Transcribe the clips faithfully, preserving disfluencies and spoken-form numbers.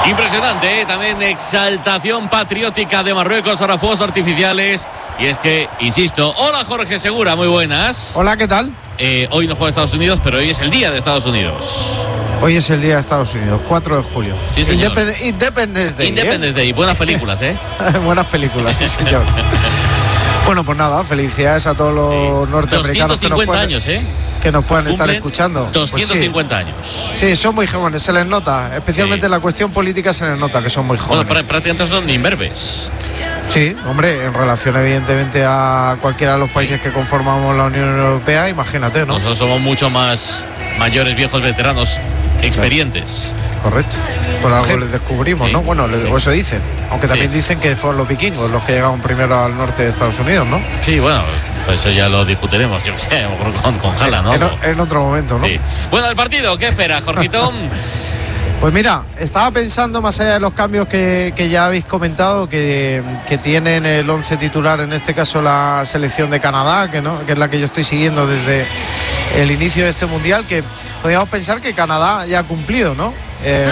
Impresionante, ¿eh? También exaltación patriótica de Marruecos, ahora fuegos artificiales. Y es que, insisto, hola Jorge Segura, muy buenas. Hola, ¿qué tal? Eh, hoy no juega Estados Unidos, pero hoy es el día de Estados Unidos. Hoy es el día de Estados Unidos, cuatro de julio. Sí, señor. Independ- Independence Day. Independence ¿eh? Day, buenas películas, ¿eh? Buenas películas, sí, señor. Bueno, pues nada, felicidades a todos los sí. norteamericanos que nos doscientos cincuenta pueden, años, ¿eh? que nos pueden estar Cumplen escuchando. doscientos cincuenta Pues años. sí. sí, son muy jóvenes, se les nota. Especialmente Sí. en la cuestión política se les nota que son muy Bueno, jóvenes. pr- prácticamente son imberbes. Sí, hombre, en relación evidentemente a cualquiera de los países que conformamos la Unión Europea, imagínate, ¿no? Nosotros somos mucho más mayores, viejos, veteranos, experientes. Correcto. Por algo les descubrimos, Sí. ¿no? Bueno, les- Sí. o eso dicen. Aunque también Sí. dicen que fueron los vikingos los que llegaron primero al norte de Estados Unidos, ¿no? Sí, bueno, pues eso ya lo discutiremos, yo qué sé, a lo mejor con, con Jala, ¿no? En, o- en otro momento, ¿no? Sí. Bueno, el partido, ¿qué espera, Jorgito? Pues mira, estaba pensando, más allá de los cambios que, que ya habéis comentado, que, que tienen el once titular, en este caso la selección de Canadá, que, ¿no? que es la que yo estoy siguiendo desde el inicio de este mundial, que podríamos pensar que Canadá ya ha cumplido, ¿no? Eh,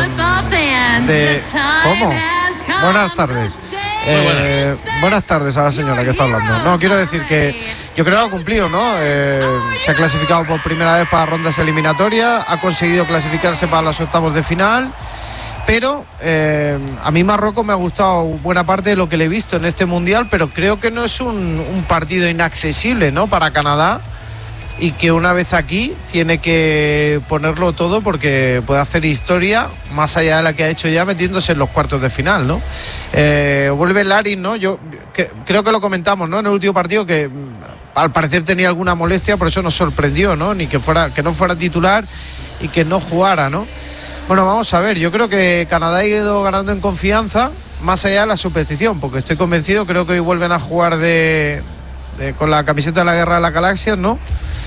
de, ¿Cómo? Buenas tardes. Eh, buenas tardes a la señora que está hablando. No, quiero decir que yo creo que ha cumplido, ¿no? Eh, se ha clasificado por primera vez para rondas eliminatorias, ha conseguido clasificarse para los octavos de final, pero eh, a mí Marruecos me ha gustado buena parte de lo que le he visto en este mundial, pero creo que no es un, un partido inaccesible, ¿no? Para Canadá. Y que una vez aquí tiene que ponerlo todo porque puede hacer historia más allá de la que ha hecho ya metiéndose en los cuartos de final, ¿no? Eh, vuelve Larin, ¿no? Yo que, creo que lo comentamos, ¿no? En el último partido que al parecer tenía alguna molestia, por eso nos sorprendió, ¿no? Ni que fuera que no fuera titular y que no jugara, ¿no? Bueno, vamos a ver, yo creo que Canadá ha ido ganando en confianza más allá de la superstición, porque estoy convencido, creo que hoy vuelven a jugar de, de con la camiseta de la Guerra de las Galaxias, ¿no?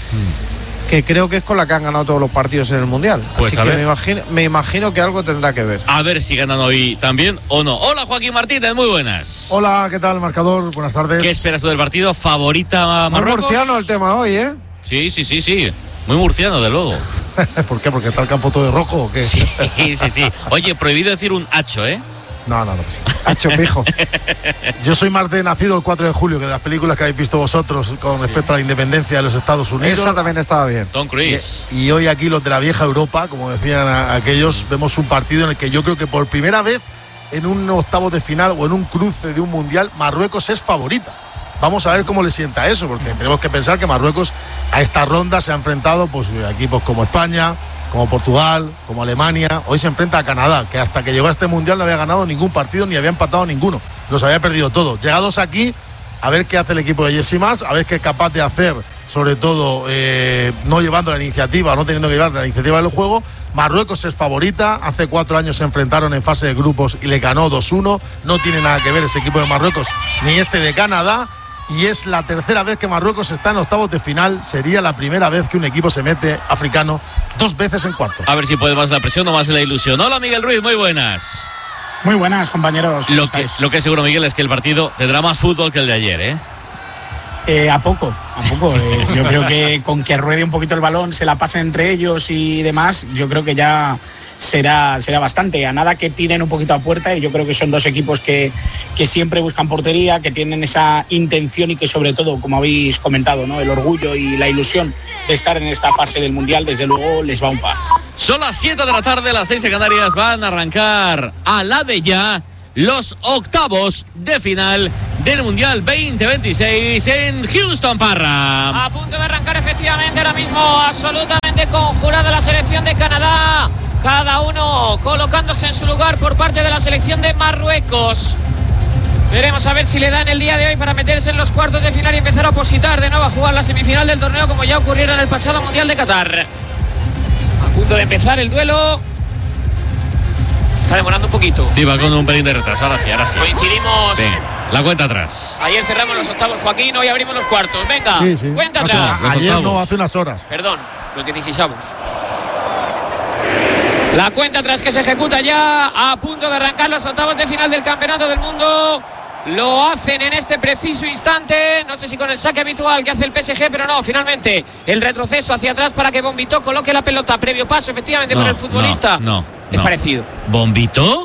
Que creo que es con la que han ganado todos los partidos en el Mundial. Pues Así a que ver. me imagino, me imagino que algo tendrá que ver. A ver si ganan hoy también o no. Hola, Joaquín Martínez, muy buenas. Hola, ¿qué tal, marcador? Buenas tardes. ¿Qué esperas tú del partido? ¿Favorita Muy Marruecos? murciano el tema hoy, ¿eh? Sí, sí, sí, sí. Muy murciano, de luego. ¿Por qué? ¿Porque está el campo todo de rojo o qué? Sí, sí, sí. Oye, prohibido decir un hacho, ¿eh? No, no, no. Sí. Hacho pijo. Yo soy más de nacido el cuatro de julio que de las películas que habéis visto vosotros con respecto a la independencia de los Estados Unidos. Esa también estaba bien. Tom Cruise. Y, y hoy aquí los de la vieja Europa, como decían a- aquellos, vemos un partido en el que yo creo que por primera vez en un octavo de final o en un cruce de un mundial, Marruecos es favorita. Vamos a ver cómo le sienta eso, porque tenemos que pensar que Marruecos a esta ronda se ha enfrentado pues, a equipos como España, como Portugal, como Alemania. Hoy se enfrenta a Canadá, que hasta que llegó a este mundial no había ganado ningún partido ni había empatado ninguno. Los había perdido todos. Llegados aquí, a ver qué hace el equipo de Jesse Mas, a ver qué es capaz de hacer, sobre todo eh, no llevando la iniciativa, no teniendo que llevar la iniciativa del juego. Marruecos es favorita, hace cuatro años se enfrentaron en fase de grupos y le ganó dos uno. No tiene nada que ver ese equipo de Marruecos ni este de Canadá. Y es la tercera vez que Marruecos está en octavos de final. Sería la primera vez que un equipo se mete africano dos veces en cuartos. A ver si puede más la presión o más la ilusión. Hola, Miguel Ruiz, muy buenas. Muy buenas, compañeros. Lo que, lo que es seguro, Miguel, es que el partido tendrá más fútbol que el de ayer, ¿eh? Eh, a poco, a poco. Eh, yo creo que con que ruede un poquito el balón, se la pasen entre ellos y demás, yo creo que ya será, será bastante. A nada que tiren un poquito a puerta, y yo creo que son dos equipos que, que siempre buscan portería, que tienen esa intención y que sobre todo, como habéis comentado, ¿no? El orgullo y la ilusión de estar en esta fase del Mundial, desde luego les va un par. Son las siete de la tarde, las seis en Canarias. Van a arrancar a la de ya los octavos de final del Mundial veinte veintiséis en Houston, Parra. A punto de arrancar efectivamente ahora mismo, absolutamente conjurada la selección de Canadá. Cada uno colocándose en su lugar por parte de la selección de Marruecos. Veremos a ver si le dan el día de hoy para meterse en los cuartos de final y empezar a opositar de nuevo a jugar la semifinal del torneo, como ya ocurriera en el pasado Mundial de Qatar. A punto de empezar el duelo. Está demorando un poquito. Sí, va con un pelín de retraso. Ahora sí, ahora sí. Coincidimos. Venga, la cuenta atrás. Ayer cerramos los octavos, Joaquín, hoy abrimos los cuartos. Venga, Sí, sí. cuenta Hace- atrás. Los Ayer octavos. no, hace unas horas. Perdón, los dieciséisavos. La cuenta atrás que se ejecuta ya, a punto de arrancar los octavos de final del Campeonato del Mundo. Lo hacen en este preciso instante. No sé si con el saque habitual que hace el P S G, pero no, finalmente el retroceso hacia atrás para que Bombito coloque la pelota. Previo paso, efectivamente, No, por el futbolista. No, no, Es no. parecido. ¿Bombito?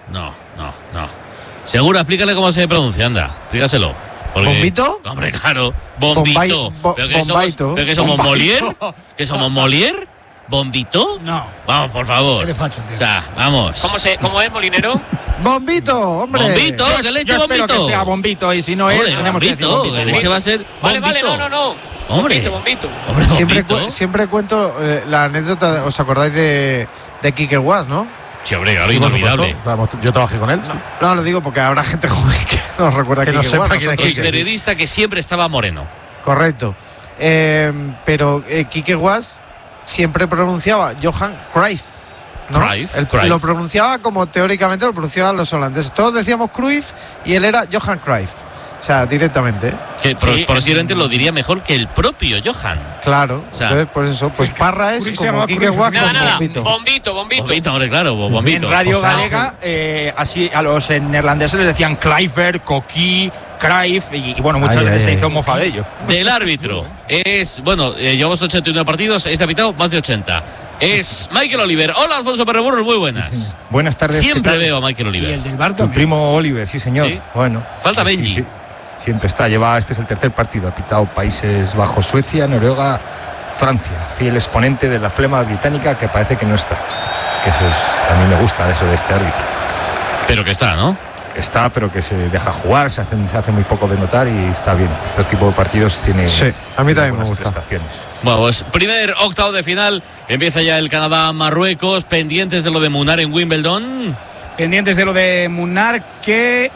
No, no, no. Seguro, explícale cómo se pronuncia, anda, explícaselo. Porque, ¿Bombito? Hombre, claro, bombito. Bombay, bo, ¿Pero que bombaito. somos, ¿pero que somos Molière? ¿Que somos Molière? ¿Bombito? No. Vamos, por favor. Qué facha, tío. O sea, vamos. ¿Cómo, se, ¿Cómo es, Molinero? Bombito, hombre. Bombito, que le eche Yo espero bombito. que sea bombito y si no Hombre, es, tenemos que decir bombito, bombito. que leche va a ser Vale, vale, bombito. no, no, no. Hombre. Bombito, bombito. Hombre, Siempre, bombito. cu- siempre cuento eh, la anécdota, ¿os acordáis de, de Quique Guas, no? Sí, hombre, claro, Sí, por inolvidable. supuesto. Vamos, yo trabajé con él. No, lo digo porque habrá gente joven que no recuerda Que no Quique sepa Guas, quién es nosotros El Quique. sí. periodista que siempre estaba moreno. Correcto. Eh, pero eh, Quique Guas siempre pronunciaba Johan Cruyff, ¿no? Cruyff, Él Cruyff. lo pronunciaba como teóricamente lo pronunciaban los holandeses. Todos decíamos Cruyff y él era Johan Cruyff. O sea, directamente. Que pro- Sí. posiblemente lo diría mejor que el propio Johan. Claro. O sea, Entonces, pues eso, pues Parra es Cruyff se como llamaba Quique Cruyff. Guas Nada, con nada. bombito. Bombito, bombito. Bombito, hombre, claro, bombito. En Radio O sea, Galega, eh, así a los eh, neerlandeses les decían Kluivert, Coquí, Cruyff y, y bueno, muchas Ay, veces ay, se ay. hizo mofa de ello. Del árbitro. Es, bueno, eh, llevamos ochenta y uno partidos, este ha pitado más de ochenta. Es Michael Oliver. Hola, Alfonso Perreburro, muy buenas. Buenas tardes. Siempre ¿qué tal? veo a Michael Y Oliver. el del bar Tu también. primo Oliver, sí señor. Sí. Bueno. Falta sí, Benji. sí, sí. Siempre está, lleva, este es el tercer partido, ha pitado Países Bajos, Suecia, Noruega, Francia, fiel exponente de la flema británica que parece que no está. Que eso es, a mí me gusta eso de este árbitro. Pero que está, ¿no? Está, pero que se deja jugar, se hace, se hace muy poco de notar y está bien. Este tipo de partidos tiene, Sí, a mí tiene también me buenas gusta. prestaciones. Bueno, pues primer octavo de final. Empieza ya el Canadá-Marruecos. Pendientes de lo de Munar en Wimbledon. Pendientes de lo de Munar, que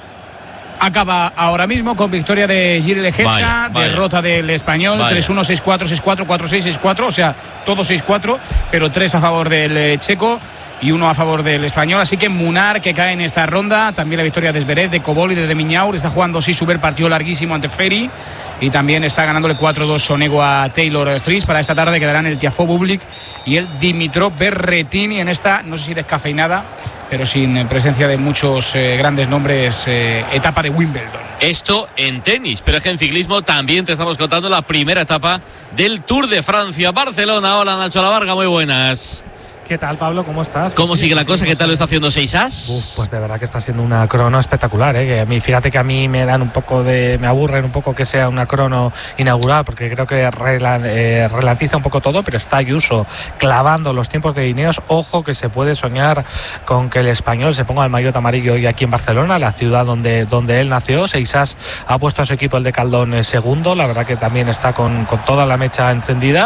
acaba ahora mismo con victoria de Gilles Lejesca, Vaya, vaya. derrota del español, Vaya. tres uno, seis cuatro, seis cuatro, cuatro seis, seis cuatro, o sea, todo seis cuatro, pero tres a favor del eh, checo y uno a favor del español. Así que Munar, que cae en esta ronda, también la victoria de Zverev, de Kobol y de Demiñaur, está jugando sí super partido larguísimo ante Ferry y también está ganándole cuatro dos Sonego a Taylor Fritz. Para esta tarde quedarán el Tiafoe Bublik y el Dimitrov Berrettini en esta, no sé si descafeinada, pero sin eh, presencia de muchos eh, grandes nombres, eh, etapa de Wimbledon. Esto en tenis, pero es que en ciclismo también te estamos contando la primera etapa del Tour de Francia, Barcelona. Hola, Nacho Lavarga, muy buenas. ¿Qué tal, Pablo? ¿Cómo estás? ¿Cómo Pues sí, sigue la sí, cosa? sí, ¿Qué tal lo sí. está haciendo seis as? Uf, pues de verdad que está siendo una crono espectacular, ¿eh? Que a mí, fíjate que a mí me dan un poco de, me aburren un poco que sea una crono inaugural, porque creo que rela, eh, ralentiza un poco todo, pero está Ayuso clavando los tiempos de Ineos. Ojo que se puede soñar con que el español se ponga el maillot amarillo hoy aquí en Barcelona, la ciudad donde, donde él nació. Seixas ha puesto a su equipo el de Caldón eh, segundo, la verdad que también está con, con toda la mecha encendida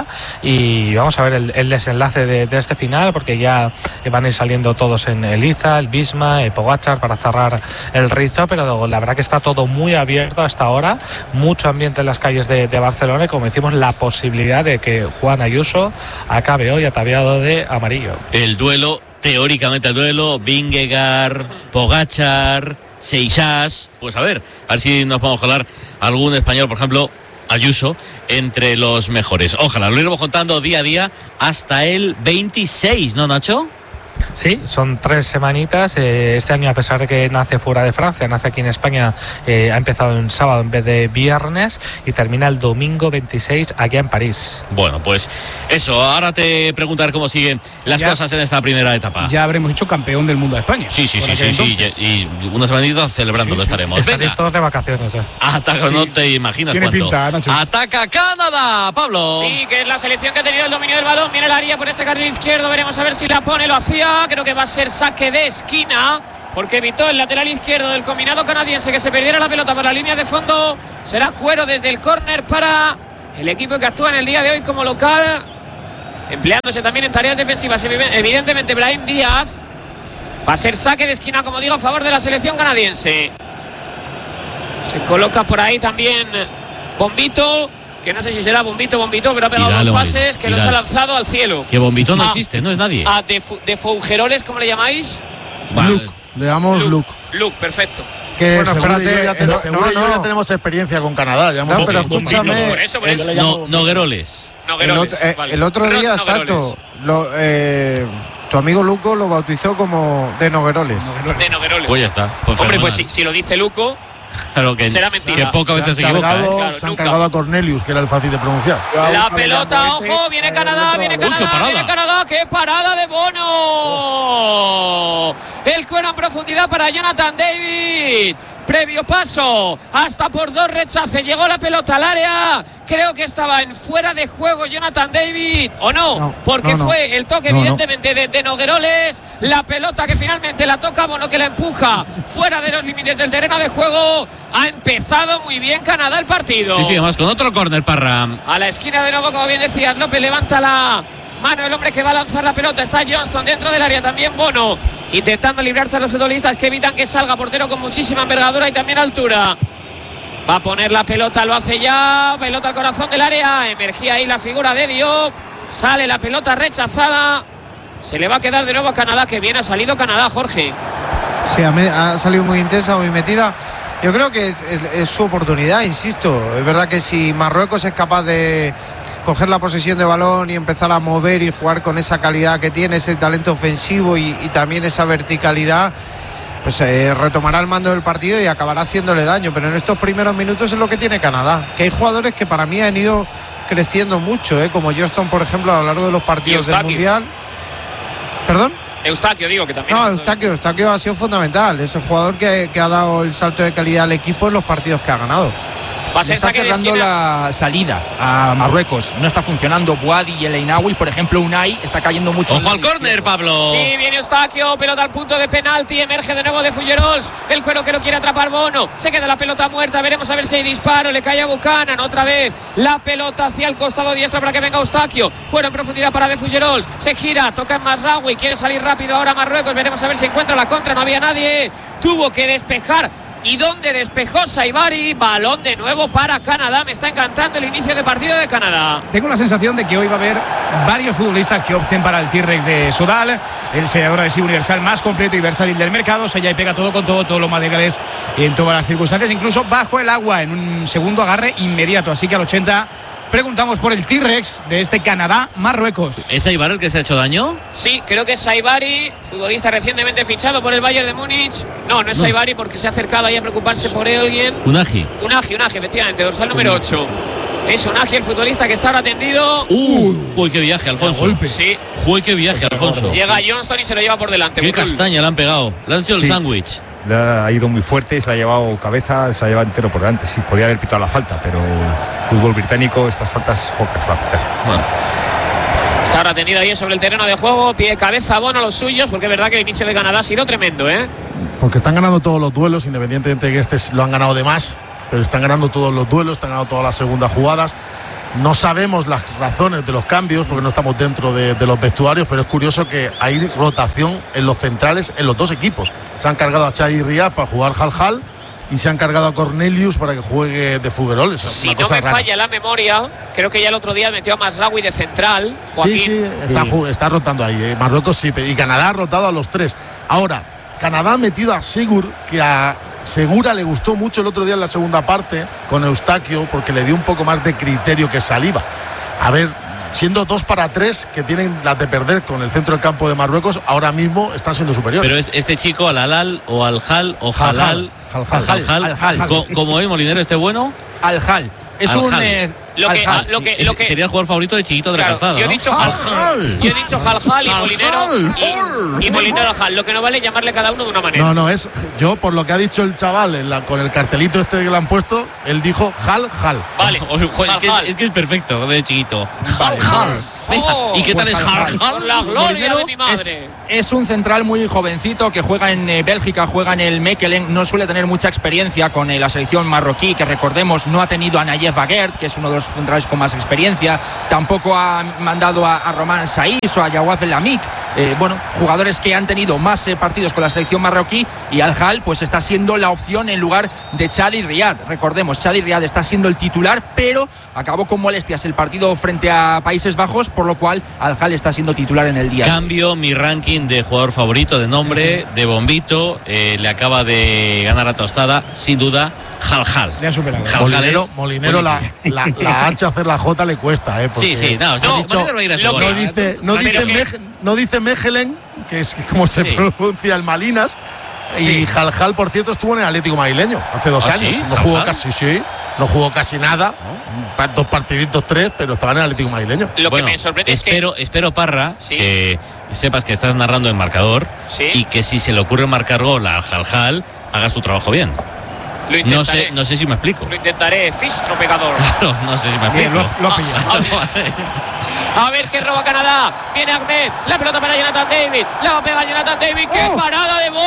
y vamos a ver el, el desenlace de, de este final, porque ya van a ir saliendo todos en el Iza, el Bisma, el Pogačar para cerrar el Rizo, pero la verdad que está todo muy abierto hasta ahora, mucho ambiente en las calles de, de Barcelona y como decimos la posibilidad de que Juan Ayuso acabe hoy ataviado de amarillo. El duelo, teóricamente el duelo, Vingegaard, Pogačar, Seixas. Pues a ver, a ver si nos podemos colar algún español, por ejemplo, Ayuso, entre los mejores. Ojalá, lo iremos contando día a día hasta el veintiséis, ¿no, Nacho? Sí, son tres semanitas. Eh, este año, a pesar de que nace fuera de Francia, nace aquí en España, eh, ha empezado en sábado en vez de viernes y termina el domingo veintiséis aquí en París. Bueno, pues eso, ahora te preguntar cómo siguen las Ya. cosas en esta primera etapa. Ya habremos hecho campeón del mundo de España. Sí, sí, Por sí, sí, aquel sí, entonces. y, y una semanita celebrándolo Sí, sí. estaremos. Estaréis Venga, todos de vacaciones ya. ataca, no te imaginas Tiene cuánto. pinta, Nacho. Ataca Canadá, Pablo. Sí, que es la selección que ha tenido el dominio del balón. Viene el área por ese carril izquierdo. Veremos a ver si la pone, lo hacía. Creo que va a ser saque de esquina, porque evitó el lateral izquierdo del combinado canadiense que se perdiera la pelota por la línea de fondo. Será Cuero desde el córner para el equipo que actúa en el día de hoy como local, empleándose también en tareas defensivas. Evidentemente, Brahim Díaz. Va a ser saque de esquina, como digo, a favor de la selección canadiense. Se coloca por ahí también Bombito, que no sé si será Bombito, Bombito, pero ha pegado Vidal, dos hombre, pases que Vidal. los ha lanzado al cielo. Que Bombito no Ah, existe, no es nadie. A de, Fu- de Fougeroles, ¿cómo le llamáis? Vale. Luke, le damos Luke. Luke, perfecto. Que Bueno, seguro espérate, y yo ya, eh, ten- no, seguro y yo no, ya no. tenemos experiencia con Canadá. Ya hemos No, pero hecho- escúchame. Por eso, por eso. No, Nogueroles. El, Nogueroles, otro, eh, vale. el otro Ross día, Nogueroles. exacto, lo, eh, tu amigo Luco lo bautizó como de Nogueroles. De Nogueroles. Pues ya está. Pues Hombre, pues si, fenomenal. si lo dice Luco, Claro que, será mentira. que pocas se veces se han equivoca. cargado, ¿eh? Claro, se han nunca. cargado a Cornelius, que era el fácil de pronunciar. la pelota, ojo, viene Canadá, viene Uy, qué Canadá, parada. viene Canadá, qué parada de Bono. El cuero en profundidad para Jonathan David. Previo paso, hasta por dos rechaces, llegó la pelota al área, creo que estaba en fuera de juego Jonathan David, o no, no porque no, no. fue el toque no, evidentemente no. De, de Nogueroles, la pelota que finalmente la toca Bono, que la empuja fuera de los límites del terreno de juego. Ha empezado muy bien Canadá el partido. Sí, sí, vamos con otro córner, Parra. A la esquina de nuevo, como bien decías, López levanta la mano, el hombre que va a lanzar la pelota, está Johnston dentro del área, también Bono, intentando librarse a los futbolistas que evitan que salga, portero con muchísima envergadura y también altura. Va a poner la pelota, lo hace ya, pelota al corazón del área, emergía ahí la figura de Diop, sale la pelota rechazada, se le va a quedar de nuevo a Canadá, que bien ha salido Canadá, Jorge. Sí, ha, ha salido muy intensa, muy metida. Yo creo que es, es, es su oportunidad, insisto. Es verdad que si Marruecos es capaz de coger la posesión de balón y empezar a mover y jugar con esa calidad que tiene, ese talento ofensivo y, y también esa verticalidad, pues eh, retomará el mando del partido y acabará haciéndole daño. Pero en estos primeros minutos es lo que tiene Canadá, que hay jugadores que para mí han ido creciendo mucho, ¿eh? Como Johnston, por ejemplo, a lo largo de los partidos del Mundial. ¿Perdón? Eustaquio, digo que también. No, Eustaquio, Eustaquio ha sido fundamental. Es el jugador que, que ha dado el salto de calidad al equipo en los partidos que ha ganado. Está cerrando la salida a Marruecos. No está funcionando Boadi y el Einaoui. Por ejemplo, Unai está cayendo mucho. Ojo al córner, Pablo. Sí, viene Eustaquio, pelota al punto de penalti. Emerge de nuevo de Fullerols. El cuero que lo quiere atrapar Bono. Se queda la pelota muerta. Veremos a ver si hay disparo. Le cae a Buchanan. Otra vez la pelota hacia el costado diestro para que venga Eustaquio. Cuero en profundidad para de Fullerols. Se gira, toca en Masraoui. Quiere salir rápido ahora Marruecos. Veremos a ver si encuentra la contra. No había nadie. Tuvo que despejar. ¿Y dónde despejó Saibari? Balón de nuevo para Canadá. Me está encantando el inicio de partido de Canadá. Tengo la sensación de que hoy va a haber varios futbolistas que opten para el T-Rex de Sodal, el sellador adhesivo universal más completo y versátil del mercado. Sella y pega todo con todo, todos los materiales y en todas las circunstancias, incluso bajo el agua, en un segundo agarre inmediato. Así que al ochenta preguntamos por el T-Rex de este Canadá-Marruecos. ¿Es Saibari el que se ha hecho daño? Sí, creo que es Saibari, futbolista recientemente fichado por el Bayern de Múnich. No, no es no. Saibari porque se ha acercado ahí a preocuparse por alguien. Unagi. Unagi, Unagi, efectivamente, dorsal número ocho. Es Unagi el futbolista que está ahora atendido. Uh, uy, qué viaje, Alfonso. Sí. Uy, qué viaje, Alfonso. Llega Johnston y se lo lleva por delante. Qué castaña le han pegado. Le han hecho el sí. sándwich. Le ha ido muy fuerte, se la ha llevado cabeza, se la ha llevado entero por delante. Sí, podía haber pitado la falta, pero el fútbol británico estas faltas pocas va a pitar. Bueno. Está ahora tendido ahí sobre el terreno de juego, pie cabeza Bono a los suyos, porque es verdad que el inicio de Canadá ha sido tremendo, ¿eh? Porque están ganando todos los duelos, independientemente de que este lo han ganado de más, pero están ganando todos los duelos, están ganando todas las segundas jugadas. No sabemos las razones de los cambios porque no estamos dentro de, de los vestuarios, pero es curioso que hay rotación en los centrales en los dos equipos. Se han cargado a Chadi Riyad para jugar Hal Hal y se han cargado a Cornelius para que juegue de Fugueroles. Si no me rara. falla la memoria, creo que ya el otro día metió a Masraoui de central. Joaquín. Sí, sí, está, sí. está rotando ahí. ¿eh? Marruecos sí, y Canadá ha rotado a los tres. Ahora, Canadá ha metido a Sigur, que a Segura le gustó mucho el otro día en la segunda parte con Eustaquio, porque le dio un poco más de criterio que Saliba. A ver, siendo dos para tres que tienen las de perder con el centro del campo de Marruecos, ahora mismo están siendo superiores. Pero este chico, al Halal o al Hal o Halal, como hoy Molinero, este bueno. Al Hal. Es al un Hal. Eh, Lo que, Al-Hal, lo que, sí. lo que, sería el jugador favorito de Chiquito de claro, la Calzada. Yo he dicho ¿no? Hal-Hal. Yo he dicho Hal-Hal y Molinero. Y, y Molinero Hal. Lo que no vale es llamarle cada uno de una manera. No, no, es. Yo, por lo que ha dicho el chaval en la, con el cartelito este que le han puesto, él dijo Hal-Hal. Vale. Oh, oh, es, que es, es que es perfecto, de Chiquito. Hal-Hal. Oh, ¿Y qué tal pues es Hal-Hal? Por la gloria de mi madre. Es, es un central muy jovencito que juega en eh, Bélgica, juega en el Mechelen. No suele tener mucha experiencia con eh, la selección marroquí, que recordemos no ha tenido a Nayef Aguerd, que es uno de los centrales con más experiencia. Tampoco ha mandado a, a Román Saiz o a Jawad El Amik. Eh, bueno, jugadores que han tenido más eh, partidos con la selección marroquí, y Al-Hal pues está siendo la opción en lugar de Chadi Riyad. Recordemos, Chadi Riyad está siendo el titular, pero acabó con molestias el partido frente a Países Bajos, por lo cual Al-Hal está siendo titular en el día. Cambio mi ranking de jugador favorito, de nombre, de bombito. Eh, le acaba de ganar a Tostada, sin duda, Hal-Hal. Le ha superado. Molinero, Molinero la, la, la H hacer la J le cuesta, ¿eh? Sí, sí, no, no, dicho, no, ir a no, no dice, no dice, Mej, no dice Mechelen, que es como se sí. pronuncia el Malinas, Y Jaljal, por cierto, estuvo en el Atlético madrileño hace dos ¿Ah, años. sí? No jugó ¿Jaljal? casi, sí. No jugó casi nada. ¿No? Dos partiditos, tres, pero estaba en el Atlético madrileño. Lo Bueno, que me sorprende espero, es que. espero, Parra, Sí. que sepas que estás narrando el marcador Sí. y que si se le ocurre marcar gol al Jaljal, hagas tu trabajo bien. Lo No intentaré. sé, no sé si me explico. Lo intentaré. Fistro pegador. Claro, no sé si me Bien, explico. lo- lo has pillado. Ah, vale. A ver qué roba Canadá. Viene Ahmed. La pelota para Jonathan David. La va a pegar Jonathan David. ¡Qué ¡Oh! parada de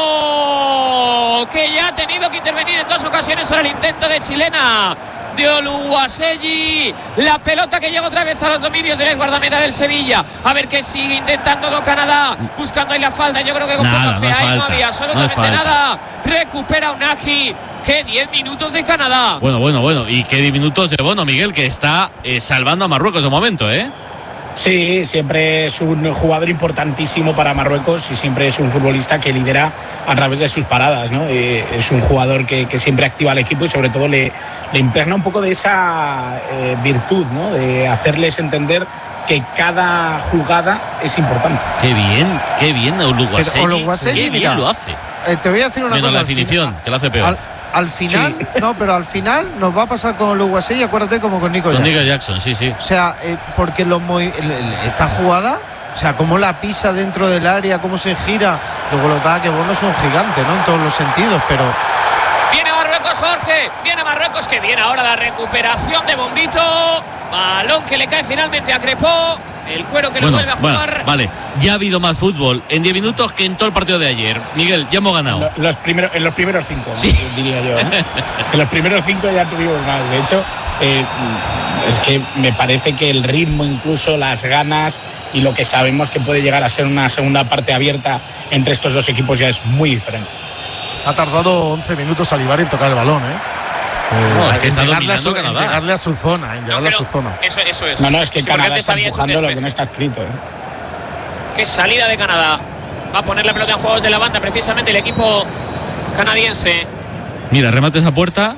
Bono! Que ya ha tenido que intervenir en dos ocasiones sobre el intento de chilena de Oluwaseyi. La pelota que llega otra vez a los dominios del guardameta del Sevilla. A ver qué sigue intentándolo Canadá. Buscando ahí la falta. Yo creo que con Nada, poca fe no ahí no falta, había no absolutamente falta. nada. Recupera Unagi. ¡Qué diez minutos de Canadá! Bueno, bueno, bueno. Y qué minutos de Bono, Miguel, que está eh, salvando a Marruecos de momento, ¿eh? Sí, siempre es un jugador importantísimo para Marruecos y siempre es un futbolista que lidera a través de sus paradas, ¿no? Eh, es un jugador que, que siempre activa al equipo y sobre todo le, le impregna un poco de esa eh, virtud, ¿no? De hacerles entender que cada jugada es importante. Qué bien, qué bien Oluwaseyi. Pero Oluwaseyi, Qué bien mira, lo hace. Eh, te voy a decir una Menos cosa. la al definición, final- que lo hace peor. Al, al final, no, pero al final nos va a pasar con Oluwaseyi, acuérdate, como con Nico Con Jackson. Nico Jackson, sí, sí. O sea, eh, porque los movi- el- el- esta jugada, o sea, cómo la pisa dentro del área, cómo se gira. Luego lo que pasa que Bono es un gigante, ¿no? En todos los sentidos, pero Viene Marruecos, Jorge. Viene Marruecos, que viene ahora la recuperación de Bombito. Balón que le cae finalmente a Crepó. El cuero que lo Bueno, vuelve a bueno, jugar. vale. Ya ha habido más fútbol en diez minutos que en todo el partido de ayer. Miguel, ya hemos ganado. Lo- Los primeros, en los primeros cinco, Sí. diría yo. ¿eh? En los primeros cinco ya tuvimos más. De hecho, eh, es que me parece que el ritmo, incluso las ganas y lo que sabemos que puede llegar a ser una segunda parte abierta entre estos dos equipos ya es muy diferente. Ha tardado once minutos Alibari en tocar el balón, ¿eh? No, Eh, es que en está llegarle, a su, dominando en Canadá. llegarle a su zona, en No, llegarle a pero su zona. Eso, eso es. No, no, es que Sí, porque Canadá antes está había hecho un empujando lo que despeje. no está escrito. ¿eh? Qué salida de Canadá. Va a poner la pelota en juegos de la banda, precisamente el equipo canadiense. Mira, remates a puerta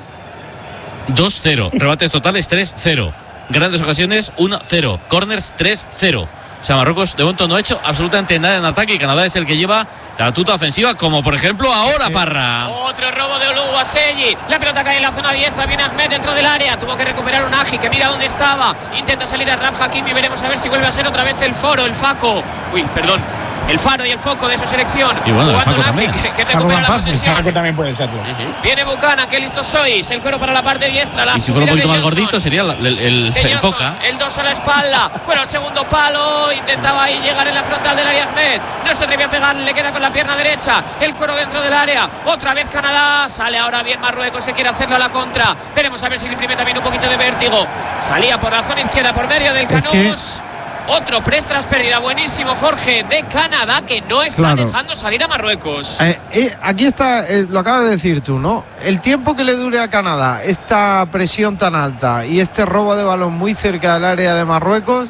dos cero. Remates totales tres cero. Grandes ocasiones uno cero. Corners tres cero. O sea, Marruecos de momento no ha hecho absolutamente nada en ataque y Canadá es el que lleva la batuta ofensiva, como por ejemplo ahora, Parra. Otro robo de Oluwaseyi. La pelota cae en la zona diestra. Viene Ahmed dentro del área. Tuvo que recuperar un Agi que mira dónde estaba. Intenta salir a Raf Hakimi. Veremos a ver si vuelve a ser otra vez el foro, el Faco. Uy, perdón. El faro y el foco de su selección. Y bueno, el Jugando Faco Nafi, también. que, que Faco recupera la Van Persie. posesión. Creo que también puede serlo. Viene Buchanan, qué listo sois. El cuero para la parte diestra. La Y si fuera un subida poquito de más Johnson. gordito sería la- el, el, De el Johnson, Foca. el dos a la espalda, fuera al segundo palo, intentaba ahí llegar en la frontal del área Ahmed, no se atrevía a pegar, le queda con la pierna derecha, el cuero dentro del área, otra vez Canadá, sale ahora bien Marruecos, se quiere hacerlo a la contra, veremos a ver si le imprime también un poquito de vértigo, salía por la zona izquierda por medio del Es que- Canós. Otro prestras pérdida buenísimo, Jorge, de Canadá, que no está Claro. dejando salir a Marruecos. Eh, eh, aquí está, eh, lo acabas de decir tú, ¿no? El tiempo que le dure a Canadá esta presión tan alta y este robo de balón muy cerca del área de Marruecos,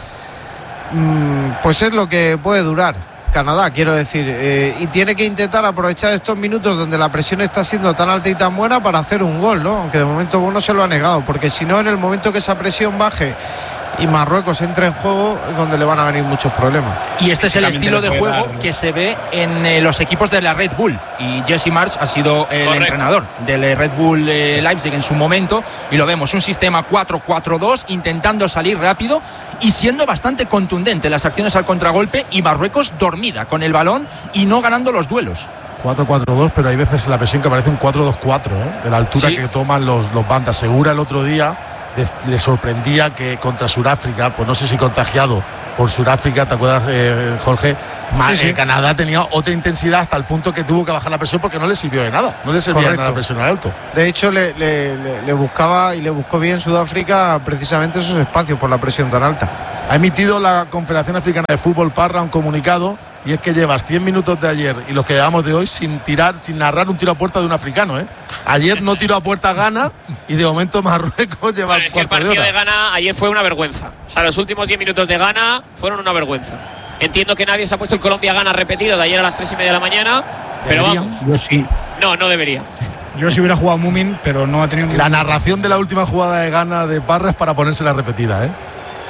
mm, pues es lo que puede durar Canadá, quiero decir. Eh, y tiene que intentar aprovechar estos minutos donde la presión está siendo tan alta y tan buena para hacer un gol, ¿no? Aunque de momento Bono se lo ha negado, porque si no, en el momento que esa presión baje y Marruecos entre en juego, es donde le van a venir muchos problemas. Y este es el Físicamente estilo le de puede juego dar, ¿no? que se ve en eh, los equipos de la Red Bull. Y Jesse Marsch ha sido el Correcto. entrenador del eh, Red Bull eh, Leipzig en su momento. Y lo vemos, un sistema cuatro cuatro dos, intentando salir rápido y siendo bastante contundente en las acciones al contragolpe. Y Marruecos dormida con el balón y no ganando los duelos. cuatro cuatro dos, pero hay veces en la presión que parece un cuatro dos cuatro, ¿eh? De la altura Sí. que toman los, los bandas. Segura el otro día de- le sorprendía que contra Sudáfrica, pues no sé si contagiado por Sudáfrica, ¿te acuerdas, eh, Jorge? Ma- Sí, sí. eh, Canadá tenía otra intensidad hasta el punto que tuvo que bajar la presión porque no le sirvió de nada, no le servía de Correcto. nada presionar alto. De hecho, le, le- le- le buscaba y le buscó bien Sudáfrica precisamente esos espacios por la presión tan alta. Ha emitido la Confederación Africana de Fútbol, Parra, un comunicado, y es que llevas cien minutos de ayer y los que llevamos de hoy sin tirar, sin narrar un tiro a puerta de un africano, ¿eh? Ayer no tiró a puerta Ghana y de momento Marruecos lleva Bueno, el es que el cuarto de partido hora. de Ghana ayer fue una vergüenza. O sea, los últimos diez minutos de Ghana fueron una vergüenza. Entiendo que nadie se ha puesto el Colombia-Ghana repetido de ayer a las tres y media de la mañana, pero Debería. vamos, Yo sí. no, no debería. Yo si hubiera jugado Mumin, pero no ha tenido ni La narración de la última jugada de Ghana de Parra es para ponérsela repetida, ¿eh?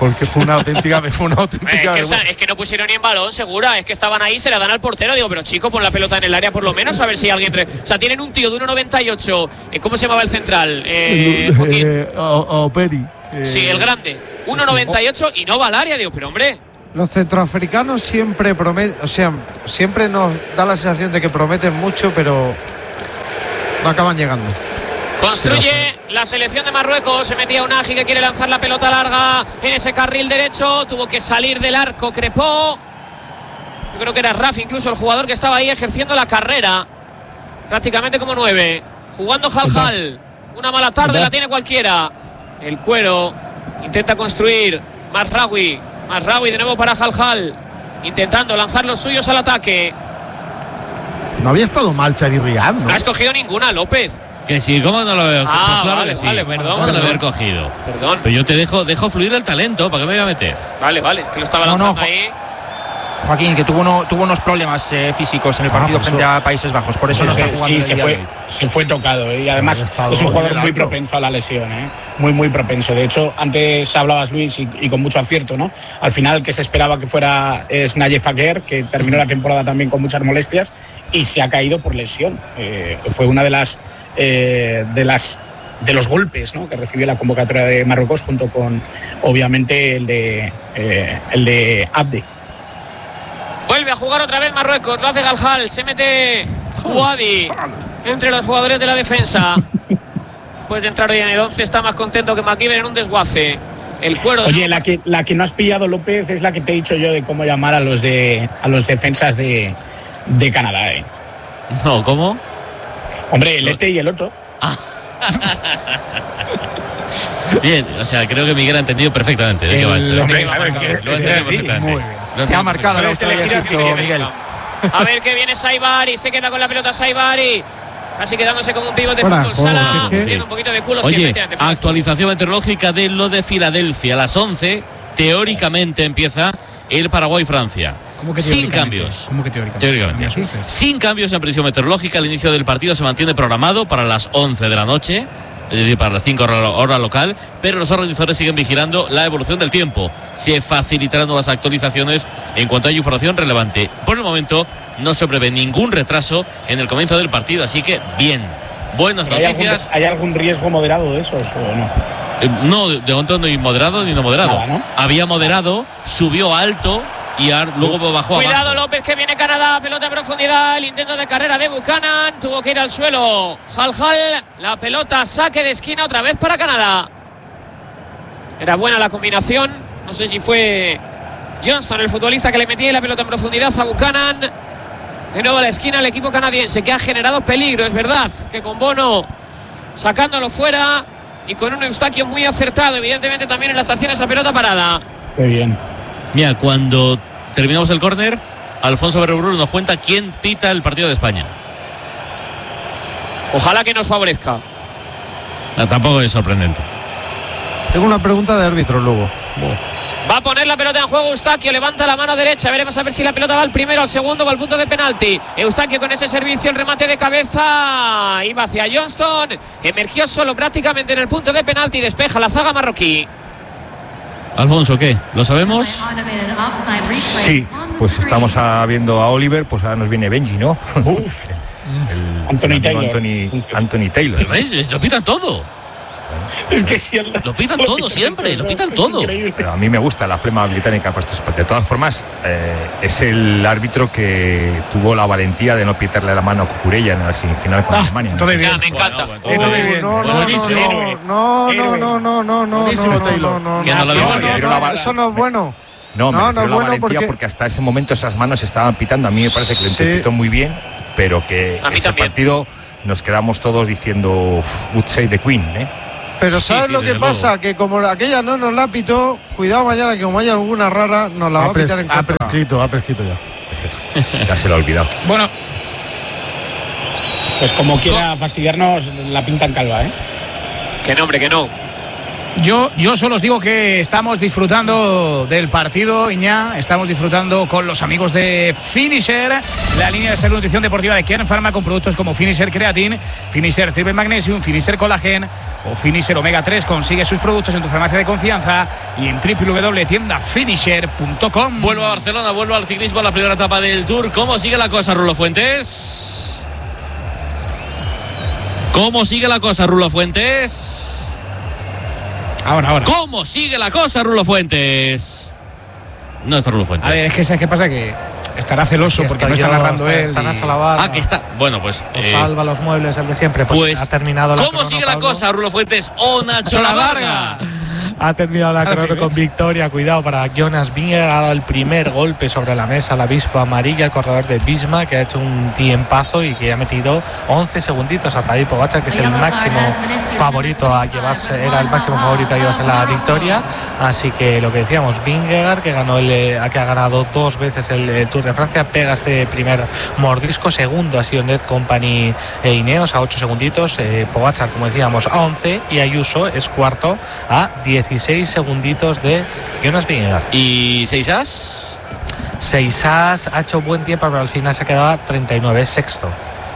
Porque fue una auténtica, fue una Eh, auténtica es, que, o sea, es que no pusieron ni en balón, segura. Es que estaban ahí, se la dan al portero. Digo, pero chico, pon la pelota en el área por lo menos, a ver si alguien. Re... O sea, tienen un tío de uno noventa y ocho. Eh, ¿Cómo se llamaba el central? Eh, Joaquín. eh, o, o Peri. Eh, Sí, el grande. uno noventa y ocho y no va al área. Digo, pero hombre. Los centroafricanos siempre prometen, o sea, siempre nos da la sensación de que prometen mucho, pero no acaban llegando. Construye la selección de Marruecos. Se metía Unagi que quiere lanzar la pelota larga en ese carril derecho. Tuvo que salir del arco Crepó. Yo creo que era Rafa, incluso el jugador que estaba ahí ejerciendo la carrera. Prácticamente como nueve. Jugando Jaljal. Una mala tarde la tiene cualquiera. El Cuero intenta construir. Masraoui. Masraoui de nuevo para Jaljal. Intentando lanzar los suyos al ataque. No había estado mal Xavi Riad, ¿no? No ha escogido ninguna, López. Que sí, ¿cómo no lo veo? Ah, Pues claro vale, que sí. vale, perdón, ¿Cómo no lo perdón. haber cogido? Perdón. Pero yo te dejo, dejo fluir el talento, ¿para qué me voy a meter? Vale, vale, que lo estaba No, no, lanzando jo- ahí. Joaquín, que tuvo, uno, tuvo unos problemas eh, físicos en el Ah, partido pues frente eso. a Países Bajos, por eso no Sí, está jugando sí, el se día de fue, hoy. se fue tocado, ¿eh? Y además Había estado es un jugador en el muy acto. propenso a la lesión, ¿eh? Muy, muy propenso. De hecho, antes hablabas, Luis, y, y con mucho acierto, ¿no? Al final, que se esperaba que fuera es Nayef Aguer, que terminó la temporada también con muchas molestias y se ha caído por lesión. Eh, fue una de las, eh, de las de los golpes, ¿no?, que recibió la convocatoria de Marruecos, junto con, obviamente, el de, eh, el de Abde. Vuelve a jugar otra vez Marruecos, lo hace Galjal, se mete Wadi entre los jugadores de la defensa. Pues de entrar hoy en el once está más contento que McKibben en un desguace. El Cuero. Oye, la que, la que no has pillado, López, es la que te he dicho yo de cómo llamar a los de a los defensas de, de Canadá, ¿eh? No, ¿cómo? Hombre, el Ete y el otro. Bien, o sea, creo que Miguel ha entendido perfectamente de qué va esto. El- Hombre, claro, es que- lo ha entendido sí, perfectamente. muy bien. Lo ha Te ha entendido marcado la Puedes elegir Egipto, a- Miguel. A ver que viene Saibari, se queda con la pelota Saibari. Casi quedándose como un pívot de Fuera de fútbol juego, sala. si es que- Haciendo un poquito de culo. sí, Oye, efectivamente, fuera de actualización meteorológica de lo de Filadelfia. A las once, teóricamente empieza el Paraguay-Francia. ¿Cómo que Sin teóricamente? cambios. ¿Cómo que teóricamente? Teóricamente. Me asustes. Sin cambios en previsión meteorológica, el inicio del partido se mantiene programado para las once de la noche, es decir, para las cinco hora, hora local, pero los organizadores siguen vigilando la evolución del tiempo. Se facilitarán nuevas actualizaciones en cuanto haya información relevante. Por el momento no se prevé ningún retraso en el comienzo del partido, así que bien. Buenas ¿Hay algún, noticias. ¿Hay algún riesgo moderado de esos o no? Eh, No, de de momento ni moderado ni no moderado. Nada, ¿no? Había moderado, subió alto y ar- luego bajó Cuidado, abajo. López, que viene Canadá. Pelota en profundidad. El intento de carrera de Buchanan. Tuvo que ir al suelo. Jaljal. La pelota, saque de esquina otra vez para Canadá. Era buena la combinación. No sé si fue Johnston, el futbolista, que le metía la pelota en profundidad a Buchanan. De nuevo a la esquina el equipo canadiense, que ha generado peligro. Es verdad que con Bono sacándolo fuera y con un Eustaquio muy acertado. Evidentemente también en las acciones a pelota parada. Qué bien. Mira, cuando terminamos el córner, Alfonso Berruburu nos cuenta quién pita el partido de España. Ojalá que nos favorezca. Ah, tampoco es sorprendente. Tengo una pregunta de árbitro luego. Va a poner la pelota en juego Eustaquio, levanta la mano derecha, veremos a ver si la pelota va al primero, al segundo o al punto de penalti. Eustaquio con ese servicio, el remate de cabeza, iba hacia Johnston, emergió solo prácticamente en el punto de penalti, despeja la zaga marroquí. Alfonso, ¿qué? ¿Lo sabemos? Sí, pues estamos a- viendo a Oliver, pues ahora nos viene Benji, ¿no? Uf. El, Anthony el amigo Taylor. Anthony, Anthony Taylor. ¿Ves? Lo pitan todo. Es que si el- Lo pitan solo todo pitan siempre, esto, lo pitan es todo. increíble. Pero a mí me gusta la flema británica para estos partidos. De todas formas, eh, es el árbitro que tuvo la valentía de no pitarle la mano a Cucurella en la semifinal con Ah, Alemania. ¿no? entonces Ya, bien. me encanta. Bueno, Oh, bueno, Muy bien. no, no, no, Buenísimo. no, no, no, no, no, no, no, Buenísimo, no, no, Taylor. no, no, Que no lo no, veo, no, que quiero no, la- eso no es bueno. No, me No, refiero no a es la bueno valentía porque- porque... hasta ese momento esas manos estaban pitando. A mí me parece que lo Sí. interpretó muy bien, pero que A mí ese también. partido nos quedamos todos diciendo "Uf, good save the Queen", ¿eh? Pero Sí, ¿sabes sí, lo que desde pasa? luego. Que como aquella no nos la pitó, cuidado mañana que como haya alguna rara, nos la va Ha, a pres- pitar en ha contra. prescrito, ha prescrito ya. Ese- Ya se lo ha olvidado. Bueno, Pues como quiera fastidiarnos, la pintan calva, ¿eh? Que no, hombre, que no. Yo, yo solo os digo que estamos disfrutando del partido, Iñá. Estamos disfrutando con los amigos de Finisher, la línea de salud y nutrición deportiva de Kern Pharma, con productos como Finisher Creatine, Finisher Triple Magnesium, Finisher Collagen o Finisher Omega tres. Consigue sus productos en tu farmacia de confianza y en w w w punto tienda finisher punto com. Vuelvo a Barcelona, vuelvo al ciclismo, a la primera etapa del Tour. ¿Cómo sigue la cosa, Rulo Fuentes? ¿Cómo sigue la cosa, Rulo Fuentes? Ahora, ahora. ¿Cómo sigue la cosa, Rulo Fuentes? No está Rulo Fuentes. A ver, es que ¿sabes qué pasa? Que estará celoso porque no está yo, narrando está, él. está y... Nacho Lavarga. Ah, que está. Bueno, pues. Nos eh, salva los muebles, el de siempre. Pues, pues ha terminado la ¿cómo crono, sigue la Pablo. cosa, Rulo Fuentes o Nacho Lavarga? Ha terminado la Ah, crono ¿sí? con victoria. Cuidado para Jonas Vingegaard. Ha dado el primer golpe sobre la mesa, la avispa amarilla, el corredor de Visma, que ha hecho un tiempazo y que ha metido once segunditos a Tadej Pogačar, que es el máximo favorito a llevarse, era el máximo favorito a llevarse la victoria. Así que lo que decíamos, Vingegaard, que ganó el, que ha ganado dos veces el, el Tour de Francia, pega este primer mordisco. Segundo ha sido Net Company e Ineos a ocho segunditos. Eh, Pogačar, como decíamos, a once, y Ayuso es cuarto a dieciséis segunditos de Jonas Vingegaard. ¿Y seis as? seis as ha hecho buen tiempo, pero al final se ha quedado a treinta y nueve, es sexto.